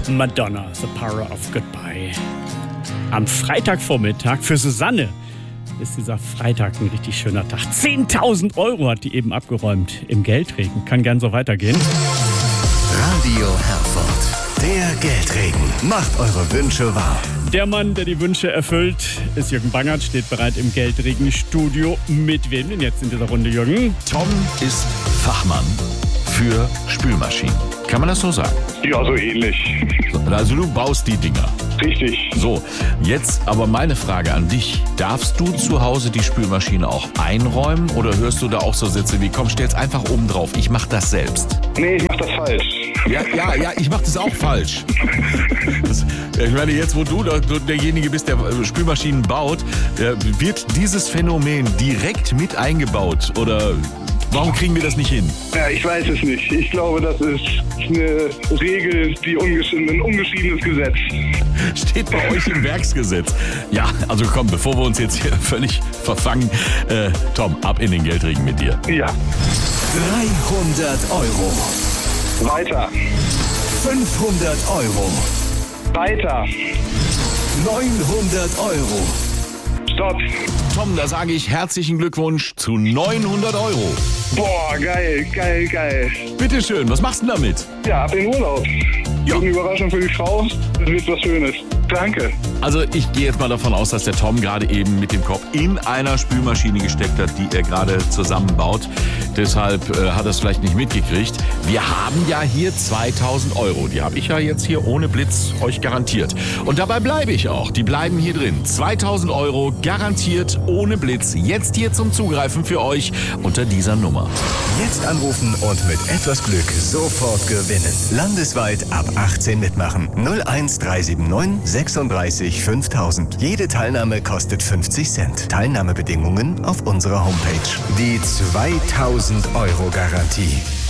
Madonna, The Power of Goodbye. Am Freitagvormittag für Susanne ist dieser Freitag ein richtig schöner Tag. 10.000 € hat die eben abgeräumt im Geldregen. Kann gern so weitergehen. Radio Herford, der Geldregen. Macht eure Wünsche wahr. Der Mann, der die Wünsche erfüllt, ist Jürgen Bangert, steht bereit im Geldregen-Studio. Mit wem denn jetzt in dieser Runde, Jürgen? Tom ist Fachmann für Spülmaschinen. Kann man das so sagen? Ja, so ähnlich. Also du baust die Dinger. Richtig. So, jetzt aber meine Frage an dich. Darfst du zu Hause die Spülmaschine auch einräumen oder hörst du da auch so Sätze wie, komm, stell's einfach oben drauf, ich mach das selbst? Nee, ich mach das falsch. Ja, ich mach das auch falsch. Ich meine, jetzt wo du derjenige bist, der Spülmaschinen baut, wird dieses Phänomen direkt mit eingebaut oder warum kriegen wir das nicht hin? Ja, ich weiß es nicht. Ich glaube, das ist eine Regel, ein ungeschriebenes Gesetz. Steht bei euch im Werksgesetz. Ja, also komm, bevor wir uns jetzt hier völlig verfangen, Tom, ab in den Geldregen mit dir. Ja. 300 €. Weiter. 500 €. Weiter. 900 €. Stopp. Tom, da sage ich herzlichen Glückwunsch zu 900 €. Boah, geil. Bitteschön, was machst du denn damit? Ja, ab in den Urlaub. Ja. Eine Überraschung für die Frau. Das wird was Schönes. Danke. Also ich gehe jetzt mal davon aus, dass der Tom gerade eben mit dem Kopf in einer Spülmaschine gesteckt hat, die er gerade zusammenbaut. Deshalb hat er es vielleicht nicht mitgekriegt. Wir haben ja hier 2.000 €. Die habe ich ja jetzt hier ohne Blitz euch garantiert. Und dabei bleibe ich auch. Die bleiben hier drin. 2.000 € garantiert ohne Blitz. Jetzt hier zum Zugreifen für euch unter dieser Nummer. Jetzt anrufen und mit etwas Glück sofort gewinnen. Landesweit ab 18 mitmachen. 01379 36 5000. Jede Teilnahme kostet 50 Cent. Teilnahmebedingungen auf unserer Homepage. Die 2.000 € Garantie.